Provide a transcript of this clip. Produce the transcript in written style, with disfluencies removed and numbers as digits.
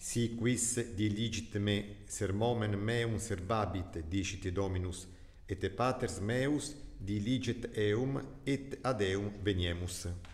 Si quis diligit me sermomen meum servabit, dicite Dominus, et paters meus diligit eum, et ad eum veniemus.